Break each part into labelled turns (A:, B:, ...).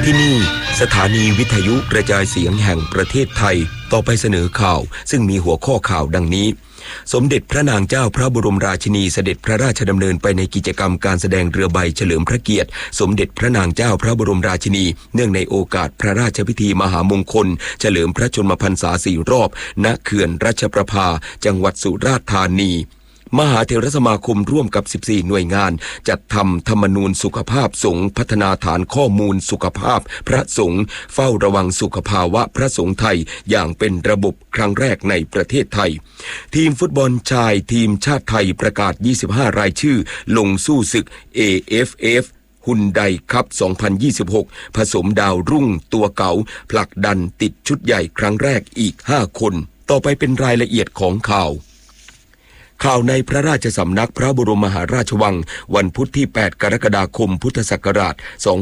A: ที่นี่สถานีวิทยุกระจายเสียงแห่งประเทศไทยต่อไปเสนอข่าวซึ่งมีหัวข้อข่าวดังนี้สมเด็จพระนางเจ้าพระบรมราชินีเสด็จพระราชดำเนินไปในกิจกรรมการแสดงเรือใบเฉลิมพระเกียรติสมเด็จพระนางเจ้าพระบรมราชินีเนื่องในโอกาสพระราชพิธีมหามงคลเฉลิมพระชนมพรรษา4 รอบณเขื่อนรัชประภาจังหวัดสุราษฎร์ธานีมหาเถรสมาคมร่วมกับ14หน่วยงานจัดทำธรรมนูญสุขภาพสงฆ์พัฒนาฐานข้อมูลสุขภาพพระสงฆ์เฝ้าระวังสุขภาวะพระสงฆ์ไทยอย่างเป็นระบบครั้งแรกในประเทศไทยทีมฟุตบอลชายทีมชาติไทยประกาศ25รายชื่อลงสู้ศึก AFF ฮุนไดคัพ 2026 ผสมดาวรุ่งตัวเก๋าผลักดันติดชุดใหญ่ครั้งแรกอีก5 คนต่อไปเป็นรายละเอียดของข่าวในพระราชสำนักพระบรมมหาราชวังวันพุธที่8กรกฎาคมพุทธศักราช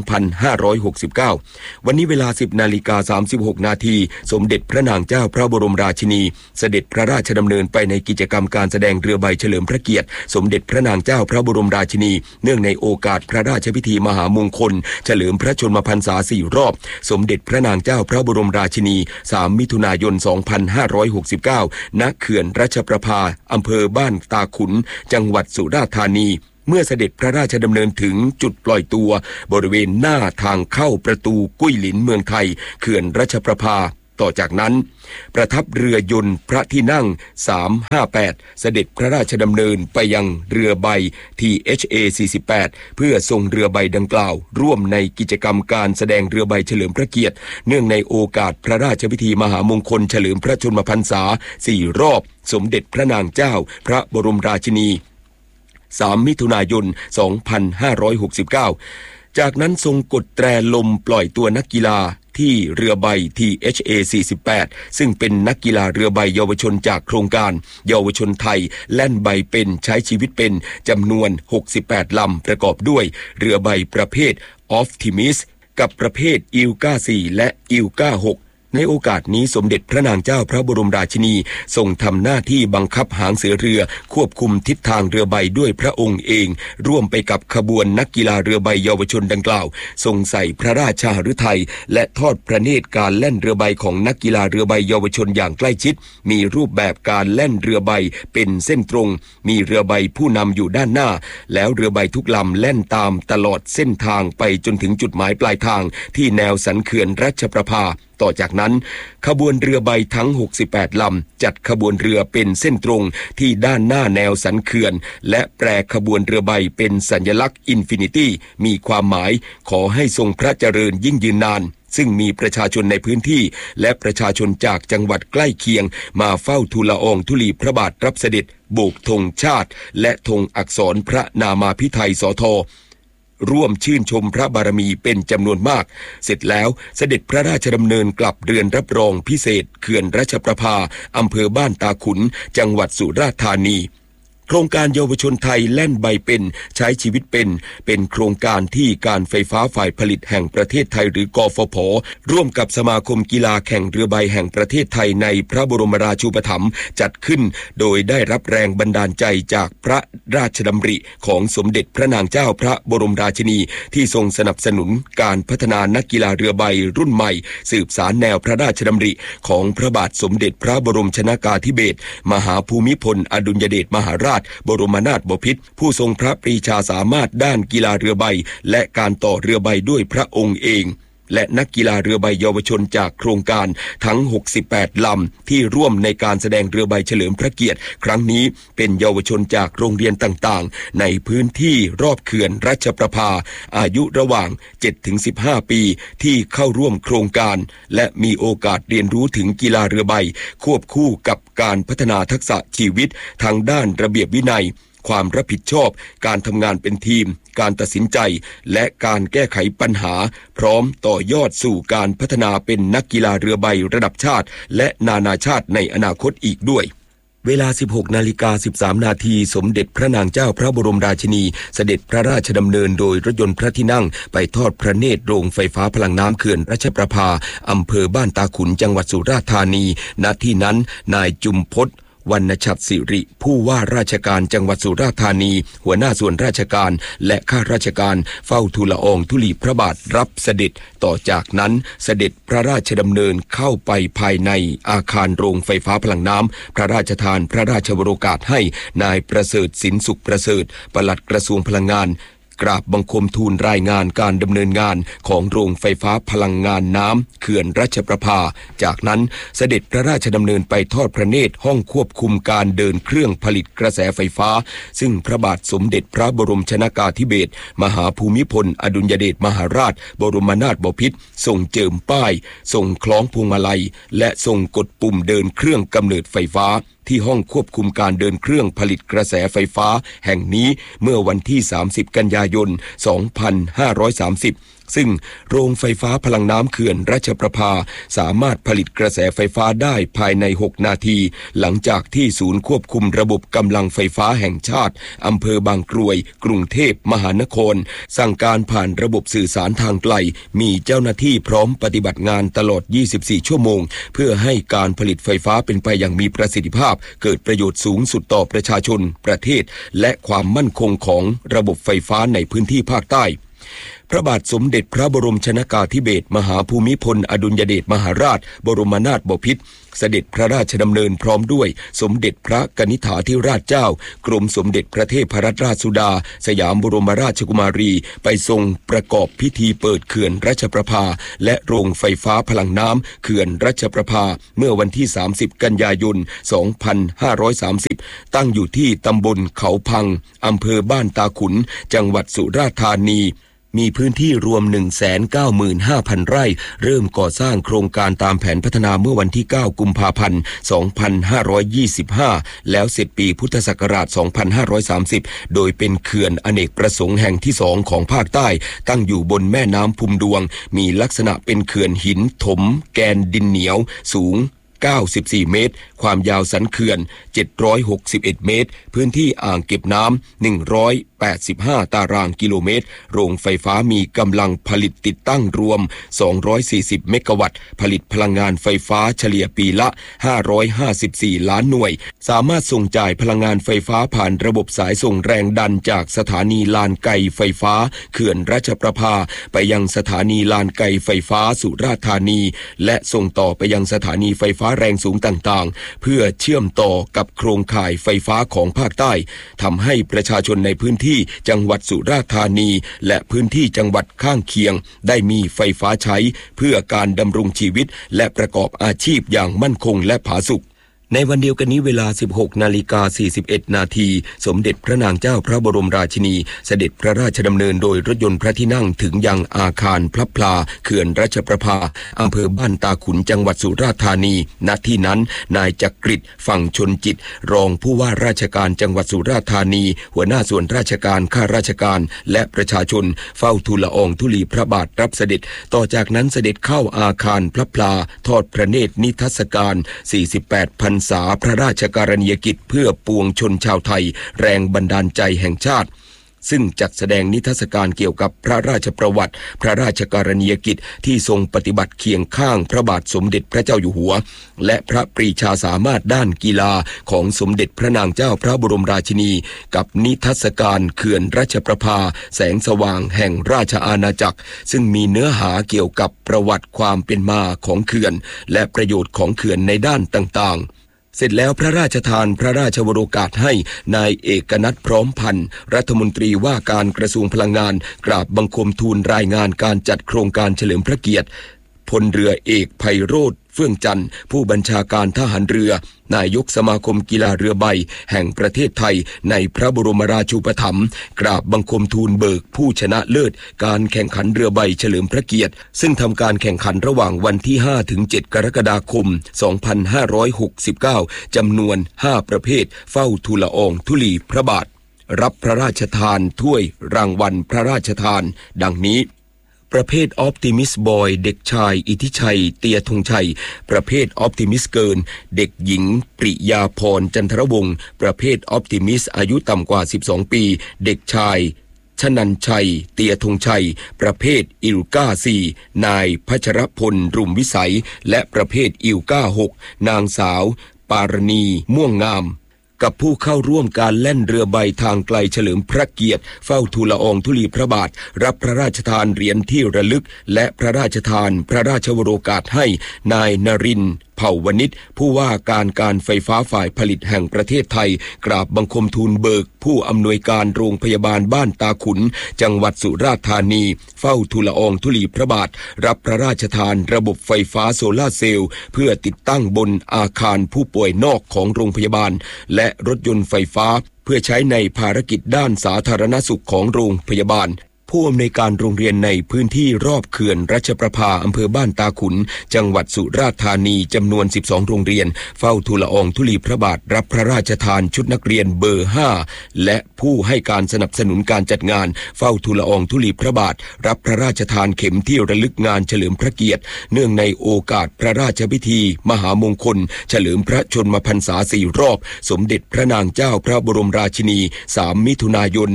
A: 2569วันนี้เวลา 10:36 นาทีสมเด็จพระนางเจ้าพระบรมราชินีเสด็จพระราชดำเนินไปในกิจกรรมการแสดงเรือใบเฉลิมพระเกียรติสมเด็จพระนางเจ้าพระบรมราชินีเนื่องในโอกาสพระราชพิธีมหามงคลเฉลิมพระชนมพรรษา4 รอบสมเด็จพระนางเจ้าพระบรมราชินี3 มิถุนายน 2569 ณ เขื่อนรัชประภาอำเภอบ้านตาขุนจังหวัดสุราษฎร์ธานีเมื่อเสด็จพระราชดำเนินถึงจุดปล่อยตัวบริเวณหน้าทางเข้าประตูกุ้ยหลินเมืองไทยเขื่อนรัชประภาต่อจากนั้นประทับเรือยนต์พระที่นั่ง358เสด็จพระราชดำเนินไปยังเรือใบ THA 48เพื่อทรงเรือใบดังกล่าวร่วมในกิจกรรมการแสดงเรือใบเฉลิมพระเกียรติเนื่องในโอกาสพระราชพิธีมหามงคลเฉลิมพระชนมพรรษา4 รอบสมเด็จพระนางเจ้าพระบรมราชินี3 มิถุนายน 2569จากนั้นทรงกดแตรลมปล่อยตัวนักกีฬาที่เรือใบ THA 48ซึ่งเป็นนักกีฬาเรือใบเยาวชนจากโครงการเยาวชนไทยแล่นใบเป็นใช้ชีวิตเป็นจำนวน68ลำประกอบด้วยเรือใบประเภท Optimis กับประเภท ILCA 4และ ILCA 6ในโอกาสนี้สมเด็จพระนางเจ้าพระบรมราชินีทรงทำหน้าที่บังคับหางเสือเรือควบคุมทิศทางเรือใบด้วยพระองค์เองร่วมไปกับขบวนนักกีฬาเรือใบเยาวชนดังกล่าวทรงใส่พระราชฤทัยและทอดพระเนตรการแล่นเรือใบของนักกีฬาเรือใบเยาวชนอย่างใกล้ชิดมีรูปแบบการแล่นเรือใบเป็นเส้นตรงมีเรือใบผู้นำอยู่ด้านหน้าแล้วเรือใบทุกลำแล่นตามตลอดเส้นทางไปจนถึงจุดหมายปลายทางที่แนวสันเขื่อนรัชประภาต่อจากนั้นขบวนเรือใบทั้ง68ลำจัดขบวนเรือเป็นเส้นตรงที่ด้านหน้าแนวสันเขื่อนและแปรขบวนเรือใบเป็นสัญลักษณ์อินฟินิตี้มีความหมายขอให้ทรงพระเจริญยิ่งยืนนานซึ่งมีประชาชนในพื้นที่และประชาชนจากจังหวัดใกล้เคียงมาเฝ้าทูลละอองธุลีพระบาทรับเสด็จโบกธงชาติและธงอักษรพระนามาภิไธยสทร่วมชื่นชมพระบารมีเป็นจำนวนมากเสร็จแล้วเสด็จพระราชดำเนินกลับเรือนรับรองพิเศษเขื่อนรัชประภาอำเภอบ้านตาขุนจังหวัดสุราษฎร์ธานีโครงการเยาวชนไทยแล่นใบเป็นใช้ชีวิตเป็นโครงการที่การไฟฟ้าฝ่ายผลิตแห่งประเทศไทยหรือกฟผ.ร่วมกับสมาคมกีฬาแข่งเรือใบแห่งประเทศไทยในพระบรมราชูปถัมภ์จัดขึ้นโดยได้รับแรงบันดาลใจจากพระราชดำริของสมเด็จพระนางเจ้าพระบรมราชินีที่ทรงสนับสนุนการพัฒนานักกีฬาเรือใบรุ่นใหม่สืบสานแนวพระราชดำริของพระบาทสมเด็จพระบรมชนกาธิเบศรมหาภูมิพลอดุลยเดชมหาราชบรมนาถบพิตรผู้ทรงพระปรีชาสามารถด้านกีฬาเรือใบและการต่อเรือใบด้วยพระองค์เองและนักกีฬาเรือใบเยาวชนจากโครงการทั้ง68ลำที่ร่วมในการแสดงเรือใบเฉลิมพระเกียรติครั้งนี้เป็นเยาวชนจากโรงเรียนต่างๆในพื้นที่รอบเขื่อนรัชประภาอายุระหว่าง 7-15 ปีที่เข้าร่วมโครงการและมีโอกาสเรียนรู้ถึงกีฬาเรือใบควบคู่กับการพัฒนาทักษะชีวิตทางด้านระเบียบวินัยความรับผิดชอบการทำงานเป็นทีมการตัดสินใจและการแก้ไขปัญหาพร้อมต่อยอดสู่การพัฒนาเป็นนักกีฬาเรือใบระดับชาติและนานาชาติในอนาคตอีกด้วยเวลา 16:13 นาทีสมเด็จพระนางเจ้าพระบรมราชินีเสด็จพระราชดำเนินโดยรถยนต์พระที่นั่งไปทอดพระเนตรโรงไฟฟ้าพลังน้ำเขื่อนรัชประภาอำเภอบ้านตาขุนจังหวัดสุราษฎร์ธานีณที่นั้นนายจุมพจน์วรรณชัดสิริผู้ว่าราชการจังหวัดสุราษฎร์ธานีหัวหน้าส่วนราชการและข้าราชการเฝ้าทูลละอองธุลีพระบาทรับเสด็จต่อจากนั้นเสด็จพระราชดำเนินเข้าไปภายในอาคารโรงไฟฟ้าพลังน้ำพระราชทานพระราชวโรกาสให้นายประเสริฐสินสุขประเสริฐปลัดกระทรวงพลังงานกราบบังคมทูลรายงานการดำเนินงานของโรงไฟฟ้าพลังงานน้ำเขื่อนรัชประภาจากนั้นเสด็จพระราชดำเนินไปทอดพระเนตรห้องควบคุมการเดินเครื่องผลิตกระแสไฟฟ้าซึ่งพระบาทสมเด็จพระบรมชนกาธิเบศรมหาภูมิพลอดุลยเดชมหาราชบรมนาถบพิตรทรงเจิมป้ายทรงคล้องพวงมาลัยและทรงกดปุ่มเดินเครื่องกำเนิดไฟฟ้าที่ห้องควบคุมการเดินเครื่องผลิตกระแสไฟฟ้าแห่งนี้เมื่อวันที่30กันยายน2530ซึ่งโรงไฟฟ้าพลังน้ำเขื่อนรัชประภาสามารถผลิตกระแสไฟฟ้าได้ภายใน6นาทีหลังจากที่ศูนย์ควบคุมระบบกำลังไฟฟ้าแห่งชาติอำเภอบางกรวยกรุงเทพมหานครสั่งการผ่านระบบสื่อสารทางไกลมีเจ้าหน้าที่พร้อมปฏิบัติงานตลอด24ชั่วโมงเพื่อให้การผลิตไฟฟ้าเป็นไปอย่างมีประสิทธิภาพเกิดประโยชน์สูงสุดต่อประชาชนประเทศและความมั่นคงของระบบไฟฟ้าในพื้นที่ภาคใต้พระบาทสมเด็จพระบรมชนกาธิเบศรมหาภูมิพลอดุลยเดชมหาราชบรมนาถบพิตรเสด็จพระราชดำเนินพร้อมด้วยสมเด็จพระกนิษฐาธิราชเจ้ากรมสมเด็จพระเทพรัตนราชสุดาสยามบรมราชกุมารีไปทรงประกอบพิธีเปิดเขื่อนรัชประภาและโรงไฟฟ้าพลังน้ำเขื่อนรัชประภาเมื่อวันที่30กันยายน2530ตั้งอยู่ที่ตำบลเขาพังอำเภอบ้านตาขุนจังหวัดสุราษฎร์ธานีมีพื้นที่รวม 195,000 ไร่เริ่มก่อสร้างโครงการตามแผนพัฒนาเมื่อวันที่9กุมภาพันธ์2525แล้วเสร็จปีพุทธศักราช2530โดยเป็นเขื่อนอเนกประสงค์แห่งที่2ของภาคใต้ตั้งอยู่บนแม่น้ำพุมดวงมีลักษณะเป็นเขื่อนหินถมแกนดินเหนียวสูง94เมตรความยาวสันเขื่อน761เมตรพื้นที่อ่างเก็บน้ำ185ตารางกิโลเมตรโรงไฟฟ้ามีกำลังผลิตติดตั้งรวม240เมกะวัตต์ผลิตพลังงานไฟฟ้าเฉลี่ยปีละ554ล้านหน่วยสามารถส่งจ่ายพลังงานไฟฟ้าผ่านระบบสายส่งแรงดันจากสถานีลานไกไฟฟ้าเขื่อนรัชประภาไปยังสถานีลานไกไฟฟ้าสุราษฎร์ธานีและส่งต่อไปยังสถานีไฟฟ้าแรงสูงต่างๆเพื่อเชื่อมต่อกับโครงข่ายไฟฟ้าของภาคใต้ทำให้ประชาชนในพื้นที่จังหวัดสุราษฎร์ธานีและพื้นที่จังหวัดข้างเคียงได้มีไฟฟ้าใช้เพื่อการดำรงชีวิตและประกอบอาชีพอย่างมั่นคงและผาสุกในวันเดียวกันนี้เวลา 16:41 นาทีสมเด็จพระนางเจ้าพระบรมราชินีเสด็จพระราชดำเนินโดยรถยนต์พระที่นั่งถึงยังอาคารพระพลาเขื่อนรัชประภาอำเภอบ้านตาขุนจังหวัดสุราษฎร์ธานีณที่นั้นนายจักริดฝั่งชนจิตรองผู้ว่าราชการจังหวัดสุราษฎร์ธานีหัวหน้าส่วนราชการข้าราชการและประชาชนเฝ้าทูลละอองธุลีพระบาทรับเสด็จต่อจากนั้นเสด็จเข้าอาคารพระพลาทอดพระเนตรนิทรรศการ48 พรรษาพระราชกรณียกิจเพื่อปวงชนชาวไทยแรงบันดาลใจแห่งชาติซึ่งจัดแสดงนิทรรศการเกี่ยวกับพระราชประวัติพระราชกรณียกิจที่ทรงปฏิบัติเคียงข้างพระบาทสมเด็จพระเจ้าอยู่หัวและพระปรีชาสามารถด้านกีฬาของสมเด็จพระนางเจ้าพระบรมราชินีกับนิทรรศการเขื่อนรัชประภาแสงสว่างแห่งราชอาณาจักรซึ่งมีเนื้อหาเกี่ยวกับประวัติความเป็นมาของเขื่อนและประโยชน์ของเขื่อนในด้านต่างๆเสร็จแล้วพระราชทานพระราชวโรกาสให้นายเอกนัทพร้อมพันธ์รัฐมนตรีว่าการกระทรวงพลังงานกราบบังคมทูลรายงานการจัดโครงการเฉลิมพระเกียรติพลเรือเอกไพโรจน์เฟื่องจันทร์ผู้บัญชาการทหารเรือนายกสมาคมกีฬาเรือใบแห่งประเทศไทยในพระบรมราชูปถัมภ์กราบบังคมทูลเบิกผู้ชนะเลิศการแข่งขันเรือใบเฉลิมพระเกียรติซึ่งทำการแข่งขันระหว่างวันที่ 5-7 กรกฎาคม 2569 จำนวน 5 ประเภทเฝ้าทูลละอองธุลีพระบาทรับพระราชทานถ้วยรางวัลพระราชทานดังนี้ประเภท Optimist Boy เด็กชายอิทธิชัยเตียธงชัยประเภท Optimist Girl เด็กหญิงปริยาพรจันทรวงศ์ประเภท Optimist อายุต่ำกว่า12ปีเด็กชายชนันชัยเตียธงชัยประเภทอิลก้า4นายพัชรพลรุ่มวิสัยและประเภทอิลก้า6นางสาวปารณีม่วงงามกับผู้เข้าร่วมการแล่นเรือใบทางไกลเฉลิมพระเกียรติเฝ้าทูลละอองธุลีพระบาทรับพระราชทานเหรียญที่ระลึกและพระราชทานพระราชวโรกาสให้นายนรินทร์เผ่าวณิชผู้ว่าการไฟฟ้าฝ่ายผลิตแห่งประเทศไทยกราบบังคมทูลเบิกผู้อำนวยการโรงพยาบาลบ้านตาขุนจังหวัดสุราษฎร์ธานีเฝ้าทูลละอองธุลีพระบาทรับพระราชทานระบบไฟฟ้าโซลาร์เซลล์เพื่อติดตั้งบนอาคารผู้ป่วยนอกของโรงพยาบาลและรถยนต์ไฟฟ้าเพื่อใช้ในภารกิจด้านสาธารณสุขของโรงพยาบาลผู้อำนวยการโรงเรียนในพื้นที่รอบเขื่อนรัชประภาอำเภอบ้านตาขุนจังหวัดสุราษฎร์ธานีจำนวน12โรงเรียนเฝ้าทูลละอองธุลีพระบาทรับพระราชทานชุดนักเรียนเบอร์5และผู้ให้การสนับสนุนการจัดงานเฝ้าทูลละอองธุลีพระบาทรับพระราชทานเข็มที่ระลึกงานเฉลิมพระเกียรติเนื่องในโอกาสพระราชพิธีมหามงคลเฉลิมพระชนมพรรษา4 รอบสมเด็จพระนางเจ้าพระบรมราชินี3 มิถุนายน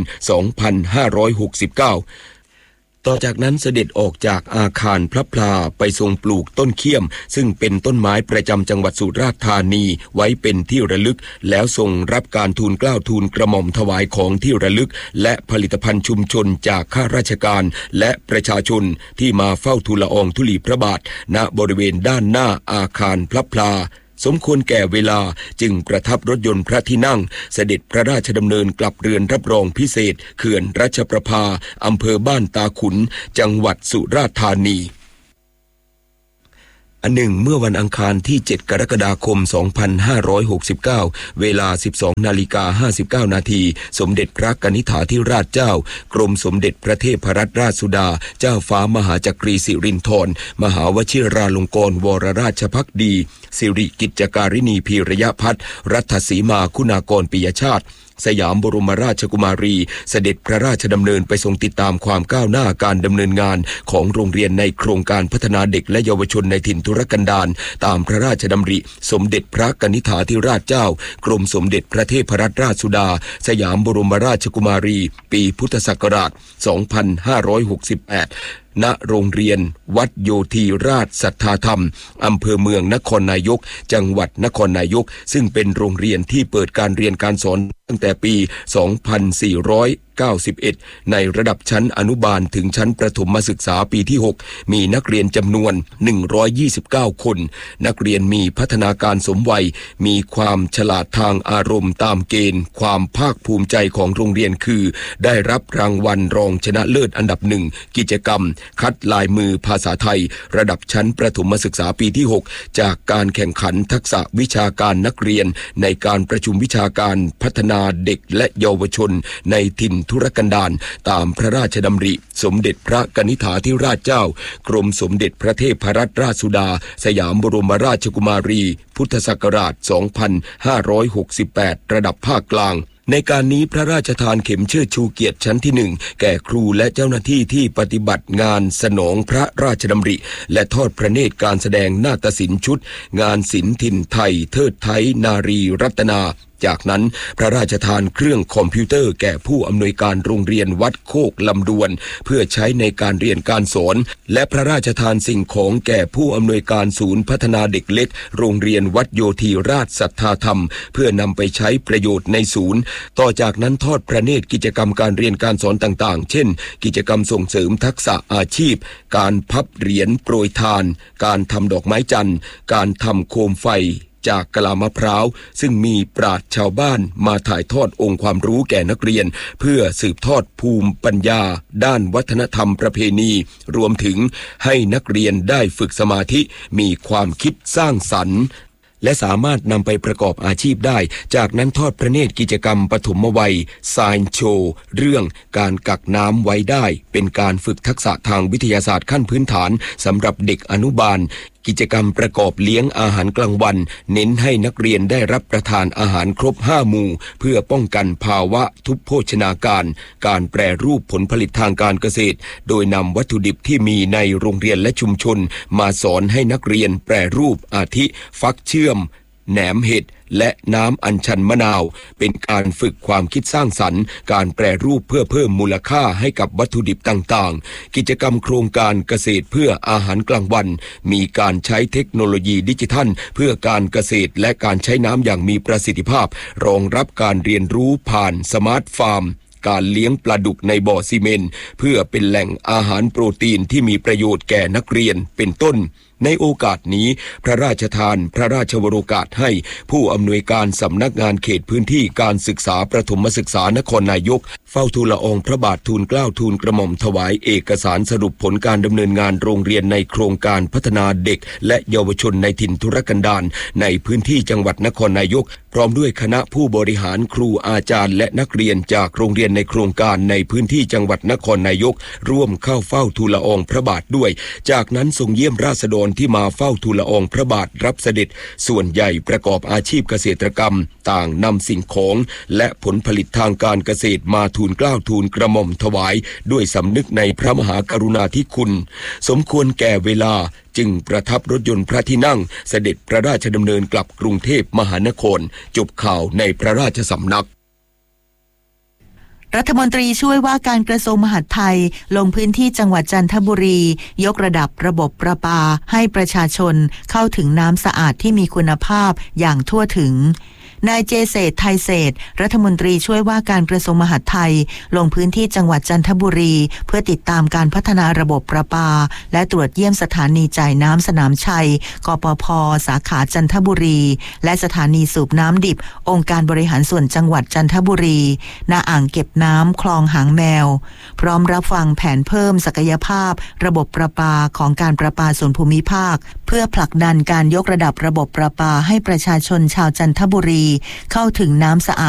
A: 2569ต่อจากนั้นเสด็จออกจากอาคารพระพลาไปทรงปลูกต้นเขี้ยมซึ่งเป็นต้นไม้ประจำจังหวัดสุราษฎร์ธานีไว้เป็นที่ระลึกแล้วทรงรับการทูลเกล้าทูลกระหม่อมถวายของที่ระลึกและผลิตภัณฑ์ชุมชนจากข้าราชการและประชาชนที่มาเฝ้าทูลละอองธุลีพระบาทณบริเวณด้านหน้าอาคารพระพลาสมควรแก่เวลาจึงประทับรถยนต์พระที่นั่งเสด็จพระราชดำเนินกลับเรือนรับรองพิเศษเขื่อนรัชประภาอำเภอบ้านตาขุนจังหวัดสุราษฎร์ธานีอันหนึ่งเมื่อวันอังคารที่7 กรกฎาคม 2569 เวลา 12:59 นาทีสมเด็จพระกนิษฐาธิราชเจ้ากรมสมเด็จพระเทพรัตนราชสุดาเจ้าฟ้ามหาจักรีสิรินธรมหาวชิราลงกรณ์วรราชภักดีสิริกิจการิณีพีระยะพัฒน์รัฐสีมาคุณากรปิยชาติสยามบรมราชกุมารีเสด็จพระราชดำเนินไปทรงติดตามความก้าวหน้าการดำเนินงานของโรงเรียนในโครงการพัฒนาเด็กและเยาวชนในถิ่นทุรกันดารตามพระราชดำริสมเด็จพระกนิษฐาธิราชเจ้ากรมสมเด็จพระเทพรัตนราชสุดาสยามบรมราชกุมารีปีพุทธศักราช 2568 ณ โรงเรียนวัดโยธีราชสัทธาธรรมอำเภอเมืองนครนายกจังหวัดนครนายกซึ่งเป็นโรงเรียนที่เปิดการเรียนการสอนตั้งแต่ปี 2491 ในระดับชั้นอนุบาลถึงชั้นประถมศึกษาปีที่ 6 มีนักเรียนจำนวน 129 คน นักเรียนมีพัฒนาการสมวัยมีความฉลาดทางอารมณ์ตามเกณฑ์ความภาคภูมิใจของโรงเรียนคือได้รับรางวัลรองชนะเลิศอันดับ 1 กิจกรรมคัดลายมือภาษาไทยระดับชั้นประถมศึกษาปีที่ 6 จากการแข่งขันทักษะวิชาการนักเรียนในการประชุมวิชาการพัฒนาเด็กและเยาวชนในถิ่นทุรกันดารตามพระราชดำริสมเด็จพระกนิษฐาธิราชเจ้ากรมสมเด็จพระเทพรัตนราชสุดาสยามบรมราชกุมารีพุทธศักราช 2568 ระดับภาคกลางในการนี้พระราชทานเข็มเชิดชูเกียรติชั้นที่ 1แก่ครูและเจ้าหน้าที่ที่ปฏิบัติงานสนองพระราชดำริและทอดพระเนตรการแสดงนาฏศิลป์ชุดงานศิลป์ถิ่นไทยเทิดไทยนารีรัตนาจากนั้นพระราชทานเครื่องคอมพิวเตอร์แก่ผู้อำนวยการโรงเรียนวัดโคกลำดวนเพื่อใช้ในการเรียนการสอนและพระราชทานสิ่งของแก่ผู้อำนวยการศูนย์พัฒนาเด็กเล็กโรงเรียนวัดโยธีราชสัทธาธรรมเพื่อนำไปใช้ประโยชน์ในศูนย์ต่อจากนั้นทอดพระเนตรกิจกรรมการเรียนการสอนต่างๆเช่นกิจกรรมส่งเสริมทักษะอาชีพการพับเหรียญโปรยทานการทำดอกไม้จันทร์การทำโคมไฟจากกะลามะพร้าวซึ่งมีปราชญ์ชาวบ้านมาถ่ายทอดองค์ความรู้แก่นักเรียนเพื่อสืบทอดภูมิปัญญาด้านวัฒนธรรมประเพณีรวมถึงให้นักเรียนได้ฝึกสมาธิมีความคิดสร้างสรรค์และสามารถนำไปประกอบอาชีพได้จากนั้นทอดพระเนตรกิจกรรมปฐมวัยไซน์โชว์เรื่องการกักน้ำไว้ได้เป็นการฝึกทักษะทางวิทยาศาสตร์ขั้นพื้นฐานสำหรับเด็กอนุบาลกิจกรรมประกอบเลี้ยงอาหารกลางวันเน้นให้นักเรียนได้รับประทานอาหารครบ5 หมู่เพื่อป้องกันภาวะทุพโภชนาการการแปรรูปผลผลิตทางการเกษตรโดยนำวัตถุดิบที่มีในโรงเรียนและชุมชนมาสอนให้นักเรียนแปรรูปอาทิฟักเชื่อมแหนมเห็ดและน้ำอัญชันมะนาวเป็นการฝึกความคิดสร้างสรรค์การแปรรูปเพื่อเพิ่มมูลค่าให้กับวัตถุดิบต่างๆกิจกรรมโครงการเกษตรเพื่ออาหารกลางวันมีการใช้เทคโนโลยีดิจิทัลเพื่อการเกษตรและการใช้น้ำอย่างมีประสิทธิภาพรองรับการเรียนรู้ผ่านสมาร์ทฟาร์มการเลี้ยงปลาดุกในบ่อซีเมนต์เพื่อเป็นแหล่งอาหารโปรตีนที่มีประโยชน์แก่นักเรียนเป็นต้นในโอกาสนี้พระราชทานพระราชวโรกาสให้ผู้อำนวยการสำนักงานเขตพื้นที่การศึกษาประถมศึกษานครนายกเฝ้าทูลละอองพระบาททูลเกล้าทูลกระหม่อมถวายเอกสารสรุปผลการดำเนินงานโรงเรียนในโครงการพัฒนาเด็กและเยาวชนในถิ่นทุรกันดารในพื้นที่จังหวัดนครนายกพร้อมด้วยคณะผู้บริหารครูอาจารย์และนักเรียนจากโรงเรียนในโครงการในพื้นที่จังหวัดนครนายกร่วมเข้าเฝ้าทูลละอองพระบาทด้วยจากนั้นทรงเยี่ยมราษฎรที่มาเฝ้าทูลละอองพระบาทรับเสด็จส่วนใหญ่ประกอบอาชีพเกษตรกรรมต่างนำสิ่งของและผลผลิตทางการเกษตรมาทูลเกล้าทูลกระหม่อมถวายด้วยสำนึกในพระมหากรุณาธิคุณสมควรแก่เวลาจึงประทับรถยนต์พระที่นั่งเสด็จพระราชดำเนินกลับกรุงเทพมหานครจบข่าวในพระราชสำนัก
B: รัฐมนตรีช่วยว่าการกระทรวงมหาดไทยลงพื้นที่จังหวัดจันทบุรียกระดับระบบประปาให้ประชาชนเข้าถึงน้ำสะอาดที่มีคุณภาพอย่างทั่วถึงนายเจเศรษฐ์ไทยเศรษฐ์รัฐมนตรีช่วยว่าการกระทรวงมหาดไทยลงพื้นที่จังหวัดจันทบุรีเพื่อติดตามการพัฒนาระบบประปาและตรวจเยี่ยมสถานีจ่ายน้ำสนามชัยกปภ.สาขาจันทบุรีและสถานีสูบน้ำดิบองค์การบริหารส่วนจังหวัดจันทบุรีณอ่างเก็บน้ำคลองหางแมวพร้อมรับฟังแผนเพิ่มศักยภาพระบบประปาของการประปาส่วนภูมิภาคเพื่อผลักดันการยกระดับระบบประปาให้ประชาชนชาวจันทบุรีเข้าถึงน้ำสะอาด